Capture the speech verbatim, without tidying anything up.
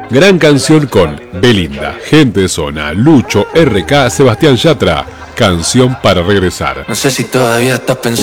Gran canción con Belinda, Gente de Zona, Lucho, R K, Sebastián Yatra. Canción para regresar. No sé si todavía estás pensando.